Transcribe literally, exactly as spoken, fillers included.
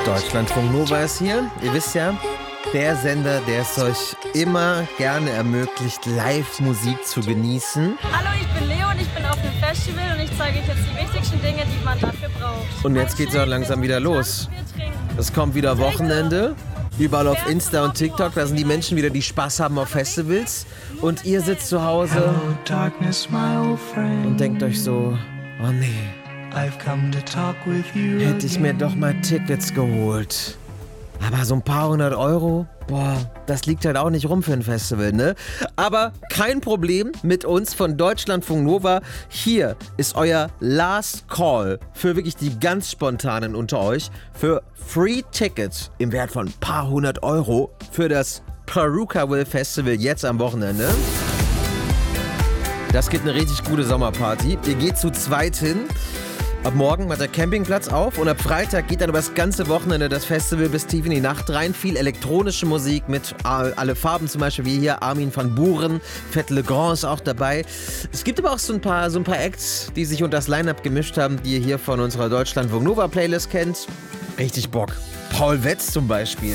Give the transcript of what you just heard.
Deutschlandfunk Nova ist hier. Ihr wisst ja, der Sender, der es euch immer gerne ermöglicht, Live-Musik zu genießen. Hallo, ich bin Leo und ich bin auf einem Festival und ich zeige euch jetzt die wichtigsten Dinge, die man dafür braucht. Und jetzt geht's auch langsam wieder los. Es kommt wieder Wochenende. Überall auf Insta und TikTok, da sind die Menschen wieder, die Spaß haben auf Festivals. Und ihr sitzt zu Hause und denkt euch so, oh nee, hätte ich mir doch mal Tickets geholt. Aber so ein paar hundert Euro, boah, das liegt halt auch nicht rum für ein Festival, ne? Aber kein Problem mit uns von Deutschlandfunk Nova. Hier ist euer Last Call für wirklich die ganz Spontanen unter euch für Free Tickets im Wert von ein paar hundert Euro für das Perukaville Festival jetzt am Wochenende. Das gibt eine richtig gute Sommerparty. Ihr geht zu zweit hin. Ab morgen macht der Campingplatz auf und ab Freitag geht dann über das ganze Wochenende das Festival bis tief in die Nacht rein. Viel elektronische Musik mit alle Farben, zum Beispiel wie hier Armin van Buuren, Fett Le Grand ist auch dabei. Es gibt aber auch so ein paar, so ein paar Acts, die sich unter das Line-Up gemischt haben, die ihr hier von unserer Deutschlandfunk Nova Playlist kennt. Richtig Bock. Paul Wetz zum Beispiel.